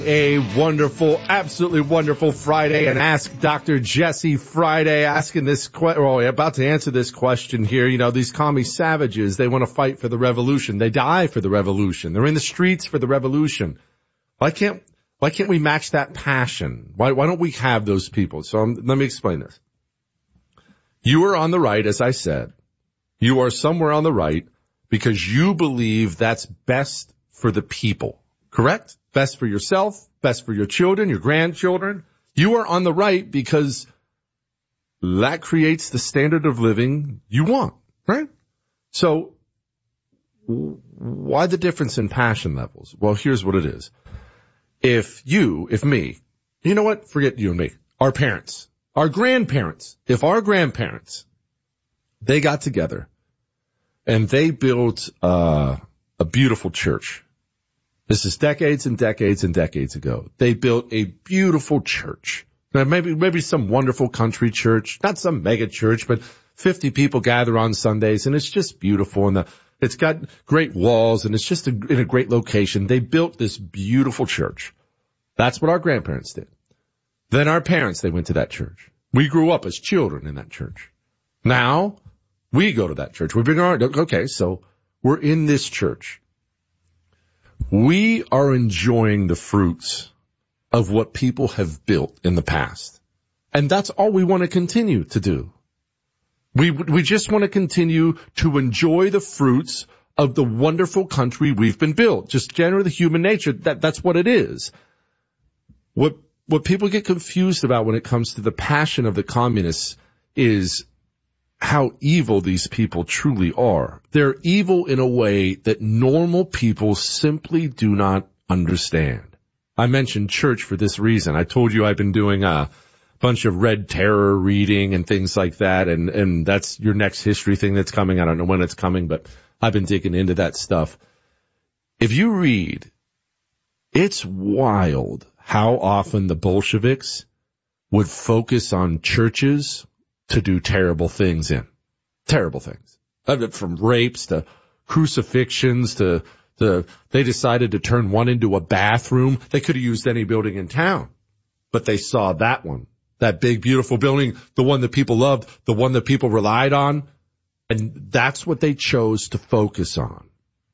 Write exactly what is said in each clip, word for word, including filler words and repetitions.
A wonderful, absolutely wonderful Friday, and Ask Doctor Jesse Friday, asking this question, well, about to answer this question here. You know, these commie savages, they want to fight for the revolution. They die for the revolution. They're in the streets for the revolution. Why can't, why can't we match that passion? Why, why don't we have those people? So um, let me explain this. You are on the right, as I said. You are somewhere on the right because you believe that's best for the people. Correct? Best for yourself, best for your children, your grandchildren. You are on the right because that creates the standard of living you want, right? So why the difference in passion levels? Well, here's what it is. If you, if me, you know what? Forget you and me. Our parents, our grandparents, if our grandparents, they got together and they built uh, a beautiful church. This is decades and decades and decades ago. They built a beautiful church. Now, maybe, maybe some wonderful country church, not some mega church, but fifty people gather on Sundays, and it's just beautiful. And the, it's got great walls, and it's just a, in a great location. They built this beautiful church. That's what our grandparents did. Then our parents, they went to that church. We grew up as children in that church. Now we go to that church. We bring our, okay, so we're in this church. We are enjoying the fruits of what people have built in the past. And that's all we want to continue to do. We we just want to continue to enjoy the fruits of the wonderful country we've been built. Just generally human nature, that that's what it is. What what people get confused about when it comes to the passion of the communists is how evil these people truly are. They're evil in a way that normal people simply do not understand. I mentioned church for this reason. I told you I've been doing a bunch of Red Terror reading and things like that, and, and that's your next history thing that's coming. I don't know when it's coming, but I've been digging into that stuff. If you read, it's wild how often the Bolsheviks would focus on churches to do terrible things in. Terrible things. From rapes to crucifixions to the, they decided to turn one into a bathroom. They could have used any building in town, but they saw that one, that big, beautiful building, the one that people loved, the one that people relied on. And that's what they chose to focus on.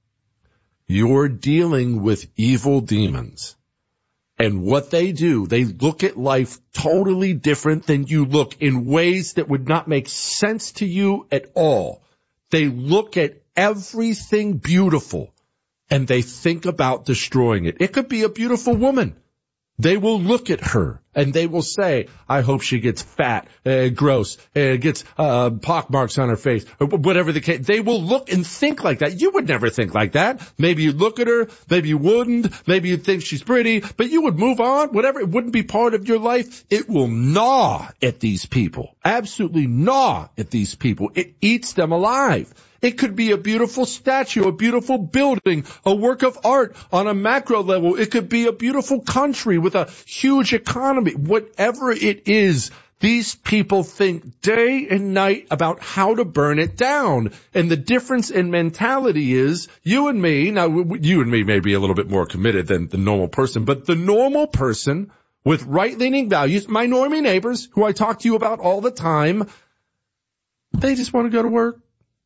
You're dealing with evil demons. And what they do, they look at life totally different than you look in ways that would not make sense to you at all. They look at everything beautiful and they think about destroying it. It could be a beautiful woman. They will look at her and they will say, I hope she gets fat, uh, gross, uh, gets uh, pock marks on her face, or whatever the case. They will look and think like that. You would never think like that. Maybe you'd look at her, maybe you wouldn't, maybe you'd think she's pretty, but you would move on, whatever. It wouldn't be part of your life. It will gnaw at these people, absolutely gnaw at these people. It eats them alive. It could be a beautiful statue, a beautiful building, a work of art on a macro level. It could be a beautiful country with a huge economy. Whatever it is, these people think day and night about how to burn it down. And the difference in mentality is you and me, now you and me may be a little bit more committed than the normal person, but the normal person with right-leaning values, my normie neighbors who I talk to you about all the time, they just want to go to work.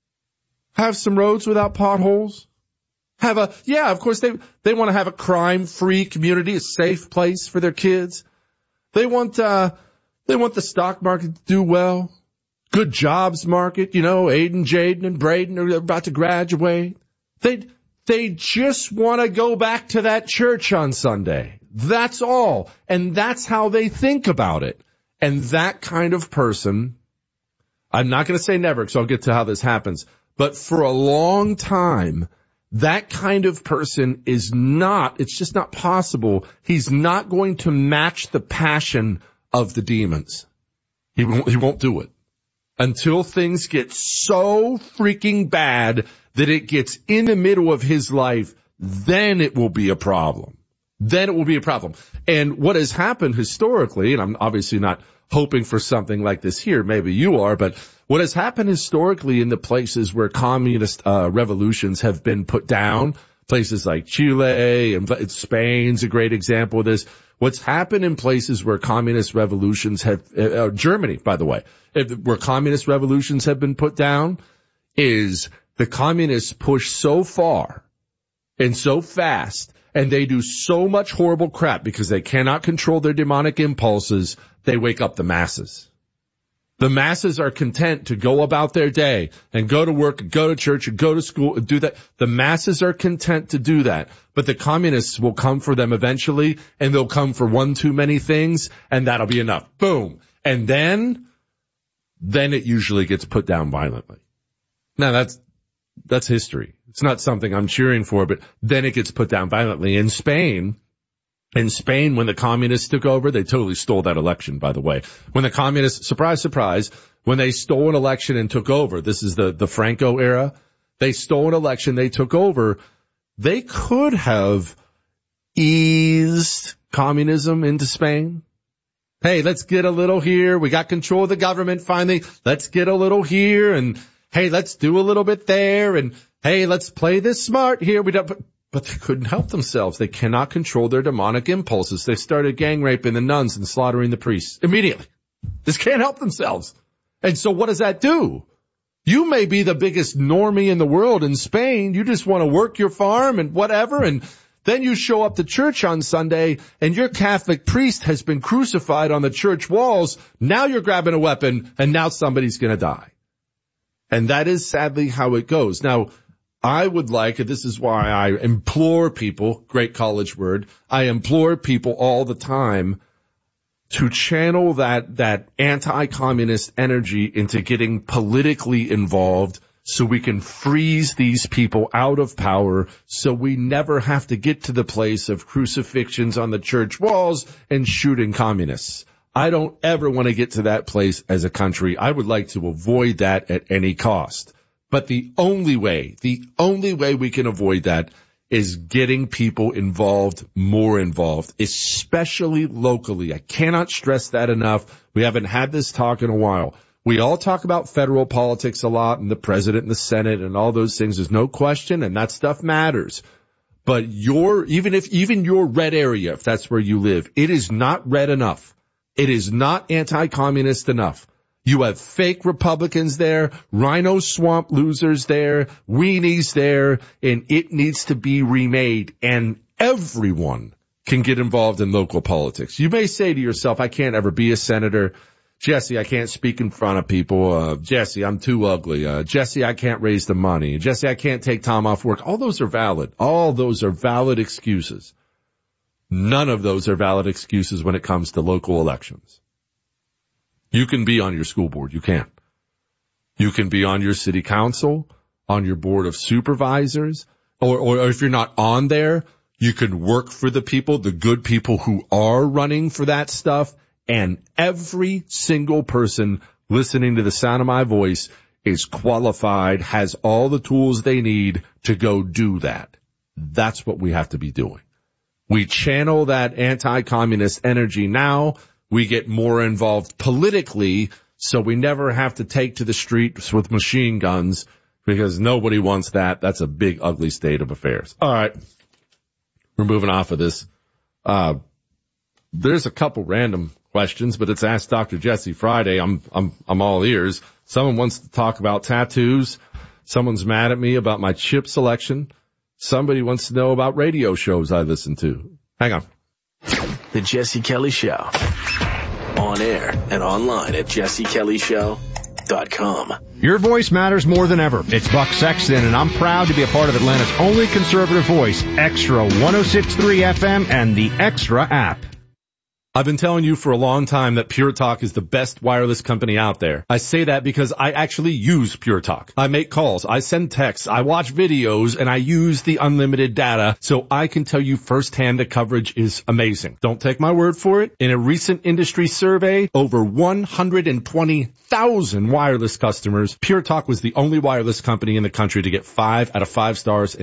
Have some roads without potholes. Have a, yeah, of course they, they want to have a crime-free community, a safe place for their kids. They want, uh, they want the stock market to do well. Good jobs market, you know, Aiden, Jaden, and Braden are about to graduate. They, they just want to go back to that church on Sunday. That's all. And that's how they think about it. And that kind of person, I'm not going to say never, because I'll get to how this happens. But for a long time, that kind of person is not, it's just not possible. He's not going to match the passion of the demons. He won't, he won't do it until things get so freaking bad that it gets in the middle of his life. Then it will be a problem. Then it will be a problem. And what has happened historically, and I'm obviously not hoping for something like this here, maybe you are, but what has happened historically in the places where communist uh, revolutions have been put down, Places like Chile and Spain's a great example of this. What's happened in places where communist revolutions have, uh, Germany, by the way, if, where communist revolutions have been put down, is the communists push so far and so fast, and they do so much horrible crap because they cannot control their demonic impulses, they wake up the masses. The masses are content to go about their day and go to work and go to church and go to school and do that. The masses are content to do that. But the communists will come for them eventually, and they'll come for one too many things, and that'll be enough. Boom. And then, then it usually gets put down violently. Now that's, that's history. It's not something I'm cheering for, but then it gets put down violently. In Spain, In Spain, when the communists took over, they totally stole that election, by the way. When the communists, surprise, surprise, when they stole an election and took over, this is the, the Franco era, they stole an election, they took over, they could have eased communism into Spain. Hey, let's get a little here. We got control of the government finally. Let's get a little here. And hey, let's do a little bit there. And hey, let's play this smart here. We don't, but, but they couldn't help themselves. They cannot control their demonic impulses. They started gang raping the nuns and slaughtering the priests immediately. Just can't help themselves. And so what does that do? You may be the biggest normie in the world in Spain. You just want to work your farm and whatever. And then you show up to church on Sunday and your Catholic priest has been crucified on the church walls. Now you're grabbing a weapon and now somebody's going to die. And that is sadly how it goes. Now, I would like, and this is why I implore people, great college word, I implore people all the time to channel that, that anti-communist energy into getting politically involved so we can freeze these people out of power so we never have to get to the place of crucifixions on the church walls and shooting communists. I don't ever want to get to that place as a country. I would like to avoid that at any cost. But the only way, the only way we can avoid that is getting people involved, more involved, especially locally. I cannot stress that enough. We haven't had this talk in a while. We all talk about federal politics a lot and the president and the Senate and all those things. There's no question, and that stuff matters. But your, even if, even your red area, if that's where you live, it is not red enough. It is not anti-communist enough. You have fake Republicans there, rhino swamp losers there, weenies there, and it needs to be remade. And everyone can get involved in local politics. You may say to yourself, I can't ever be a senator. Jesse, I can't speak in front of people. Uh, Jesse, I'm too ugly. Uh, Jesse, I can't raise the money. Jesse, I can't take time off work. All those are valid. All those are valid excuses. None of those are valid excuses when it comes to local elections. You can be on your school board. You can. You can be on your city council, on your board of supervisors, or, or if you're not on there, you can work for the people, the good people who are running for that stuff. And every single person listening to the sound of my voice is qualified, has all the tools they need to go do that. That's what we have to be doing. We channel that anti-communist energy now. We get more involved politically, so we never have to take to the streets with machine guns because nobody wants that. That's a big, ugly state of affairs. All right. We're moving off of this. Uh, there's a couple random questions, but it's Ask Doctor Jesse Friday. I'm, I'm, I'm all ears. Someone wants to talk about tattoos. Someone's mad at me about my chip selection. Somebody wants to know about radio shows I listen to. Hang on. The Jesse Kelly Show. On air and online at jesse kelly show dot com. Your voice matters more than ever. It's Buck Sexton, and I'm proud to be a part of Atlanta's only conservative voice, Extra one oh six point three F M and the Extra app. I've been telling you for a long time that Pure Talk is the best wireless company out there. I say that because I actually use Pure Talk. I make calls, I send texts, I watch videos, and I use the unlimited data, so I can tell you firsthand the coverage is amazing. Don't take my word for it. In a recent industry survey, over one hundred twenty thousand wireless customers, Pure Talk was the only wireless company in the country to get five out of five stars